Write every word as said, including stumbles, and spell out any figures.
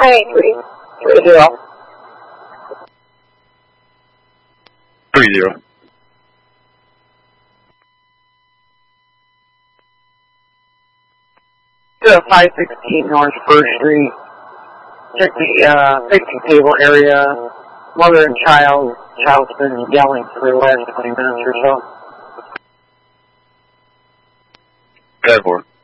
Hi, three, three zero. Three zero. To five sixteen North First Street. Check the uh, picnic table area. Mother and child. Child's been yelling for the last twenty minutes or so. ten four.